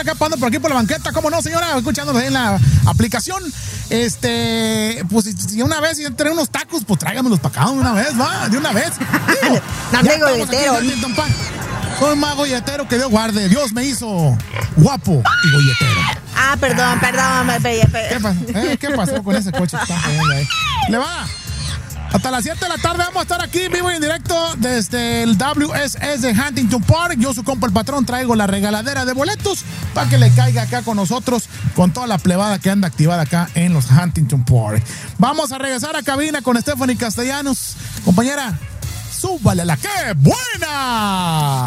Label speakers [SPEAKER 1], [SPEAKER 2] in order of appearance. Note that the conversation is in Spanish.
[SPEAKER 1] acá pasando por aquí por la banqueta, ¿cómo no, señora? Escuchándonos en la aplicación. Pues si una vez si trae unos tacos, pues tráigamelos para acá de una vez, va, de una vez. Digo,
[SPEAKER 2] no
[SPEAKER 1] ya
[SPEAKER 2] soy golletero.
[SPEAKER 1] Soy más golletero que Dios guarde. Dios me hizo guapo y golletero.
[SPEAKER 2] Perdón.
[SPEAKER 1] ¿Qué pasó con ese coche que están poniendo ahí? Le va. Hasta las 7 de la tarde vamos a estar aquí vivo y en directo desde el WSS de Huntington Park. Yo, su compa el patrón, traigo la regaladera de boletos para que le caiga acá con nosotros, con toda la plebada que anda activada acá en los Huntington Park. Vamos a regresar a cabina con Stephanie Castellanos. Compañera, súbale la que buena.